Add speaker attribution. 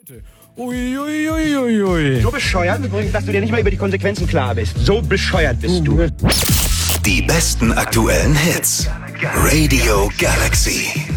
Speaker 1: Uiuiuiui.
Speaker 2: So bescheuert übrigens, dass du dir nicht mal über die Konsequenzen klar bist. So bescheuert bist du.
Speaker 3: Die besten aktuellen Hits. Radio Galaxy.